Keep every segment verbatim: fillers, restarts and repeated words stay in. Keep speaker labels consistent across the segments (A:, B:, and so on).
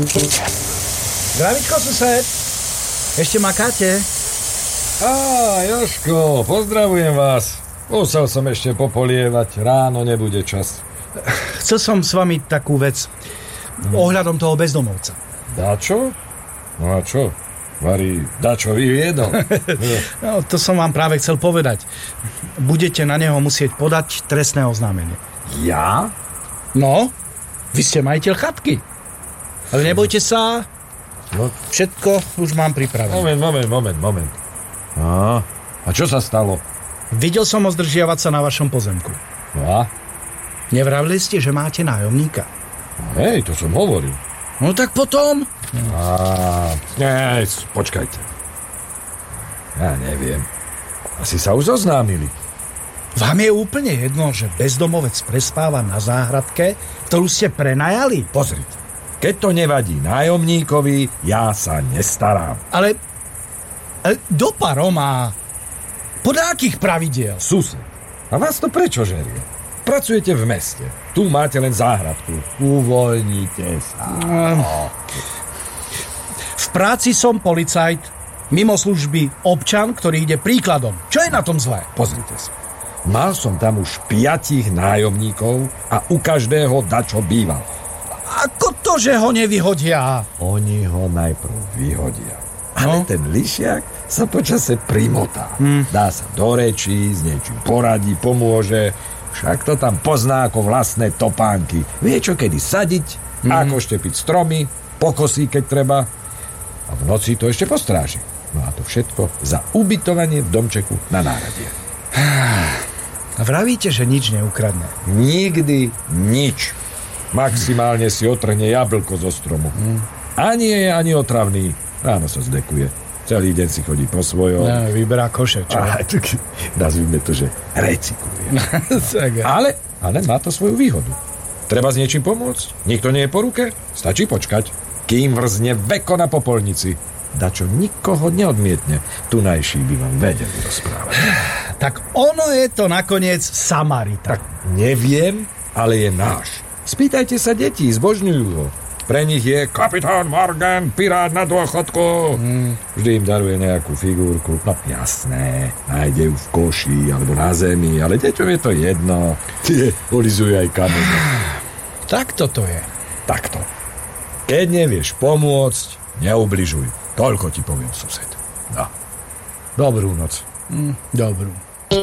A: Zdravičko, sused. Ešte makáte?
B: Á, Jožko, pozdravujem vás. Musel som ešte popolievať, ráno nebude čas.
A: Chcel som s vami takú vec. Ohľadom toho bezdomovca.
B: Dačo? No a čo? Varí, dačo vyviedol.
A: No, to som vám práve chcel povedať. Budete na neho musieť podať trestné oznámenie.
B: Ja?
A: No, vy ste majiteľ chatky. Ale nebojte sa,
B: No,
A: všetko už mám pripravené.
B: moment, moment, moment, moment. Á, a čo sa stalo?
A: Videl som ho zdržiavať sa na vašom pozemku.
B: No a?
A: Nevravili ste, že máte nájomníka?
B: Hej, to som hovoril.
A: No tak potom...
B: Á, nie, počkajte. Ja neviem. Asi sa už zoznámili.
A: Vám je úplne jedno, že bezdomovec prespáva na záhradke, ktorú ste prenajali?
B: Pozrite, keď to nevadí nájomníkovi, ja sa nestarám.
A: Ale... ale do paro má. Podľa akých pravidiel?
B: Sused, a vás to prečo žerie? Pracujete v meste. Tu máte len záhradku. Uvoľnite sa.
A: V práci som policajt, mimo služby občan, ktorý ide príkladom. Čo je na tom zlé?
B: Pozrite sa. Mal som tam už piatich nájomníkov a u každého dačo býval.
A: Ako to, že ho nevyhodia?
B: Oni ho najprv vyhodia. Ale
A: No.
B: ten lišiak sa počase primotá. Hmm. Dá sa do rečí, s niečím poradí, pomôže. Však to tam pozná ako vlastné topánky. Vie, čo kedy sadiť, hmm. ako štepiť stromy, pokosí, keď treba. A v noci to ešte postráži. No a to všetko za ubytovanie v domčeku na náradie.
A: A vravíte, že nič neukradne?
B: Nikdy nič. Maximálne si otrhne jablko zo stromu. Hmm. A nie je ani otravný. Ráno sa zdekuje. Celý deň si chodí po svojom.
A: No, vyberá koše, čo?
B: Á, tak nazvime to, že recykluje. ale, ale má to svoju výhodu. Treba s niečím pomôcť? Nikto nie je po ruke? Stačí počkať, kým vrzne veko na popolnici. Dačo nikoho neodmietne. Tunajší by vám vedeli rozprávať.
A: Tak ono je to nakoniec Samarita.
B: Tak neviem, ale je náš. Spýtajte sa detí, zbožňujú ho. Pre nich je kapitán Morgan, pirát na dôchodku. Hmm. Vždy im daruje nejakú figurku. No jasné, nájde ju v koši alebo na zemi, ale deťom je to jedno. Tie olizujú aj kamene.
A: Takto to je.
B: Takto. Keď nevieš pomôcť, neubližuj. Toľko ti poviem, sused. No. Dobrú noc.
A: Mm, dobrú.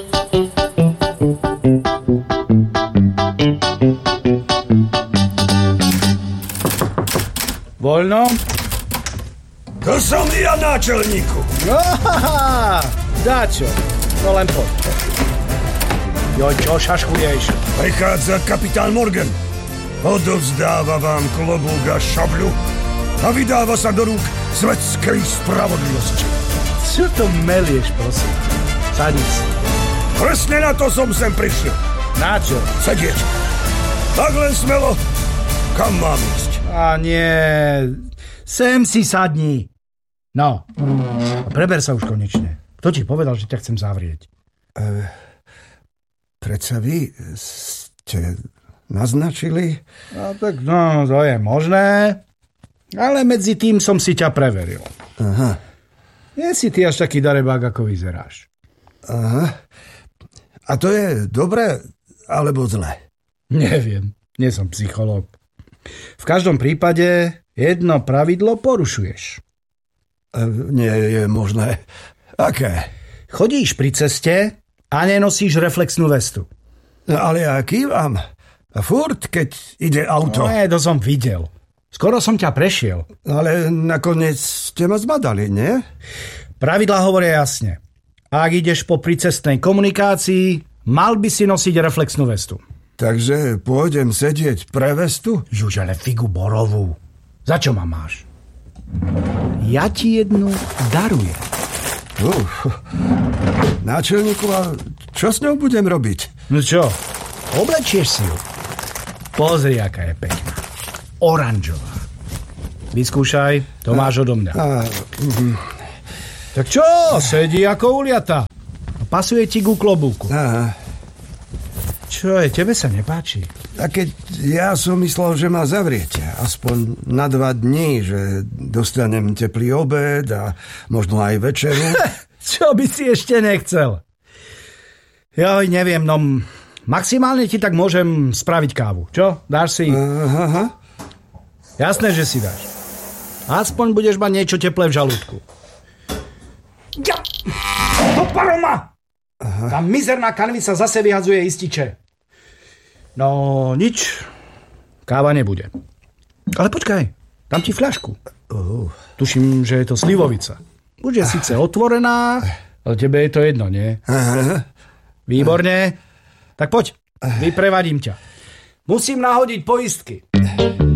A: Voľno?
C: To som ja, náčelníku.
A: Aha, Dačo, no len poď. Joj, čo šaškuješ?
C: Prichádza kapitán Morgan. Odovzdáva vám klobúk a šabľu a vydáva sa do rúk svetskej spravodlivosti.
A: Čo to melieš, prosím? Sadni si.
C: Presne na to som sem prišiel.
A: Na čo?
C: Sedieť. Tak len smelo. Kam mám ísť?
A: A nie, sem si sadni. No, a preber sa už konečne. Kto ti povedal, že ťa chcem zavrieť?
C: E, predsa vy ste naznačili?
A: No tak, no, to je možné, ale medzi tým som si ťa preveril.
C: Aha.
A: Nie si ty až taký darebák, ako vyzeráš.
C: Aha. A to je dobré, alebo zlé?
A: Neviem, nie som psychológ. V každom prípade jedno pravidlo porušuješ.
C: E, nie je možné. Aké?
A: Chodíš pri ceste a nenosíš reflexnú vestu.
C: Ale ja kývam. A furt, keď ide auto.
A: No, to som videl. Skoro som ťa prešiel.
C: Ale nakoniec ste ma zbadali, nie?
A: Pravidlá hovoria jasne. Ak ideš po pricestnej komunikácii, mal by si nosiť reflexnú vestu.
C: Takže pôjdem sedieť pre vestu?
A: Juž, ale figu borovú. Za čo ma máš? Ja ti jednu darujem.
C: Uf. Náčelníku, a čo s ňou budem robiť?
A: No čo? Oblečieš si ju. Pozri, aká je pekná. Oranžová. Vyskúšaj, to máš odo mňa.
C: A, mm,
A: Tak čo? Sedí ako uliata. Pasuje ti ku klobúku.
C: a,
A: Čo je, tebe sa nepáči?
C: A keď ja som myslel, že ma zavriete, aspoň na dva dní, že dostanem teplý obed a možno aj večeru.
A: Čo by si ešte nechcel? Joj, neviem, no maximálne ti tak môžem spraviť kávu. Čo? Dáš si?
C: Aha.
A: Jasné, že si dáš. Aspoň budeš mať niečo teplé v žalúdku. Ja! Do paroma! Tá mizerná kanvica zase vyhadzuje ističe. No, nič. Káva nebude. Ale počkaj, dám ti fľašku. Uh. Tuším, že je to slivovica. Už je síce otvorená, ale tebe je to jedno, nie?
C: Aha.
A: Výborne. Tak poď, vyprevadím ťa. Musím nahodiť poistky.